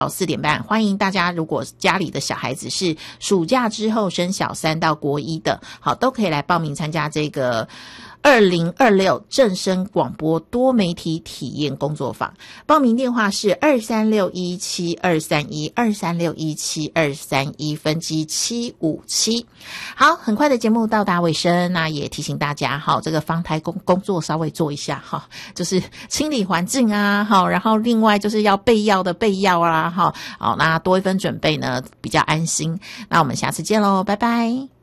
4点半，欢迎大家，如果家里的小孩子是暑假之后升小3到国1的，好，都可以来报名参加这个2026正声广播多媒体体验工作坊。报名电话是2361723123617231分机757。好，很快的节目到达尾声，那也提醒大家，好，这个防台工作稍微做一下哈，就是清理环境啊，好，然后另外就是要备药的备药啊，好，那多一分准备呢比较安心。那我们下次见喽，拜拜。